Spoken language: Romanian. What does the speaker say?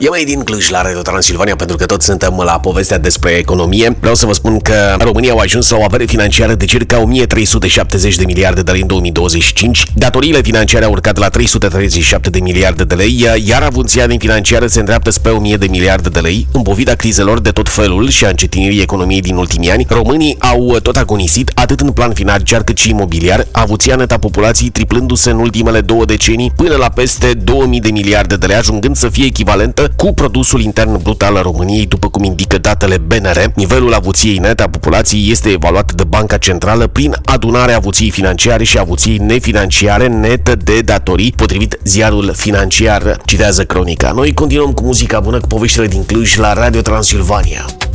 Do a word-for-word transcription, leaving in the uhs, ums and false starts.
E mai din Cluj la Radio Transilvania, pentru că toți suntem la povestea despre economie. Vreau să vă spun că România au ajuns la o avere financiară de circa o mie trei sute șaptezeci de miliarde de lei în două mii douăzeci și cinci. Datoriile financiare au urcat la trei sute treizeci și șapte de miliarde de lei, iar avuțianii financiare se îndreaptă spre o mie de miliarde de lei. În pofida crizelor de tot felul și a încetinirii economiei din ultimii ani, românii au tot agonisit, atât în plan financiar cât și imobiliar, avuția neta populației triplându-se în ultimele două decenii până la peste două mii de miliarde de lei, ajungând să fie echivalentă cu produsul intern brut al României, după cum indică datele B N R. Nivelul avuției nete a populației este evaluat de Banca Centrală prin adunarea avuției financiare și avuției nefinanciare netă de datorii, potrivit ziarul Financiar, citează Cronica. Noi continuăm cu muzica bună, cu poveștile din Cluj la Radio Transilvania.